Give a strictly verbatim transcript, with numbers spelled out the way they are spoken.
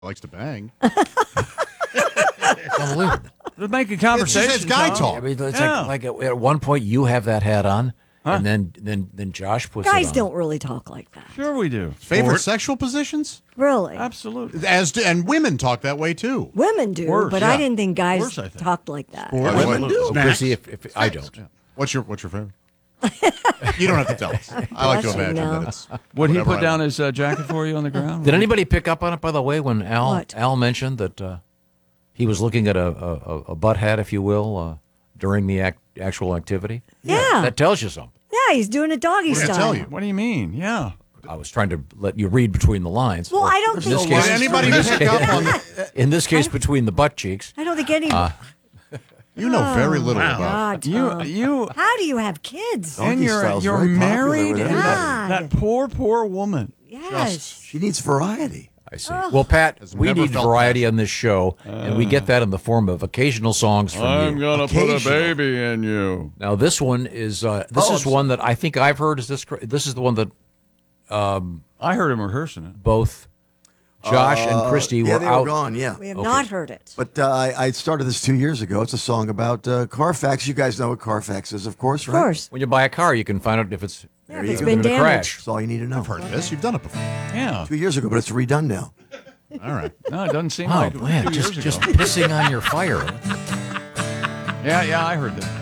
Likes to bang. It's unbelievable. Let's make a conversation. It's, it's guy Tom. talk. I mean, it's Yeah. like, like at, at one point you have that hat on, and then then then Josh puts it Guys on. don't really talk like that. Sure we do. Favorite Sport. sexual positions? Really. Absolutely. As do, and women talk that way too. Women do, Worse, but yeah. I didn't think guys Worse, I think. talked like that. Sport. Women do. So, Chrissy, if, if I don't. What's your What's your favorite? You don't have to tell us. I like to Blushing imagine now. that it's. Would he whatever put I down want. his uh, jacket for you on the ground? Did anybody pick up on it, by the way, when Al What? Al mentioned that uh, he was looking at a, a, a butt hat, if you will, uh, during the act, actual activity? Yeah. That tells you something. Yeah, he's doing a doggy What did it style. tell you? What do you mean? Yeah. I was trying to let you read between the lines. Well, I don't in think- this Did case, anybody in this pick case- up on the- in this case between the butt cheeks. I don't think any. Uh, You know very little about. God, You Tom. you How do you have kids? and Donkey you're style's you're very popular married with and everybody. that, that poor poor woman. Yes. She needs variety. I see. Well, Pat, Has we never need felt variety on this show, and we get that in the form of occasional songs from you. gonna put a Occasional. baby in you. Now, this one is uh, this Oh, is I'm one that I think I've heard. Is this cor- this is the one that I heard him rehearsing it. both Josh and Christy yeah, were they out. were gone, yeah. We have Okay. not heard it. But uh, I, I started this two years ago. It's a song about uh, Carfax. You guys know what Carfax is, of course, Of right? course. When you buy a car, you can find out if it's Yeah, if you it's go. been Been a damaged. crash. That's all you need to know. I've heard this. You've done it before. Yeah. Two years ago, but it's redone now. All right. No, it doesn't seem oh like it was man, two just years just ago. pissing on your fire. Yeah, yeah, I heard that.